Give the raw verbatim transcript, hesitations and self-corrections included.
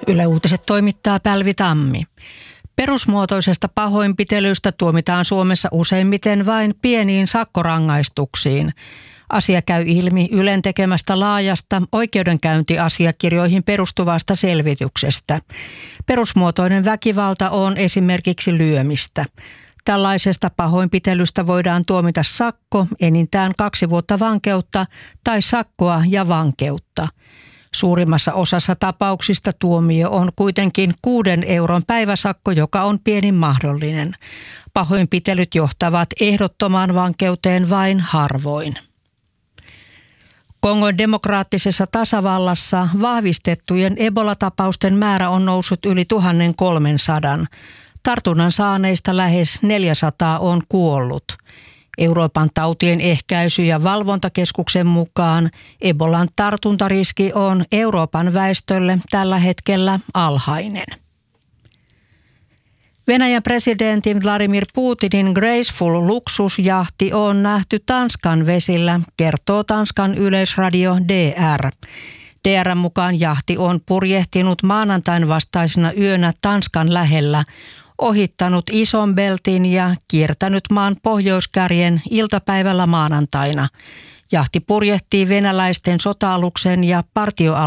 Yle Uutiset toimittaa Pälvi Tammi. Perusmuotoisesta pahoinpitelystä tuomitaan Suomessa useimmiten vain pieniin sakkorangaistuksiin. Asia käy ilmi Ylen tekemästä laajasta oikeudenkäyntiasiakirjoihin perustuvasta selvityksestä. Perusmuotoinen väkivalta on esimerkiksi lyömistä. Tällaisesta pahoinpitelystä voidaan tuomita sakko, enintään kaksi vuotta vankeutta tai sakkoa ja vankeutta. Suurimmassa osassa tapauksista tuomio on kuitenkin kuuden euron päiväsakko, joka on pienin mahdollinen. Pahoinpitelyt johtavat ehdottomaan vankeuteen vain harvoin. Kongon demokraattisessa tasavallassa vahvistettujen Ebola-tapausten määrä on noussut yli tuhatkolmesataa. Tartunnan saaneista lähes neljäsataa on kuollut. Euroopan tautien ehkäisy- ja valvontakeskuksen mukaan Ebolan tartuntariski on Euroopan väestölle tällä hetkellä alhainen. Venäjän presidentin Vladimir Putinin Graceful luksusjahti on nähty Tanskan vesillä, kertoo Tanskan yleisradio D R. D R:n mukaan jahti on purjehtinut maanantain vastaisena yönä Tanskan lähellä, ohittanut Isonbeltin ja kiertänyt maan pohjoiskärjen iltapäivällä maanantaina. Jahti purjehtii venäläisten sota-aluksen ja partioaluksen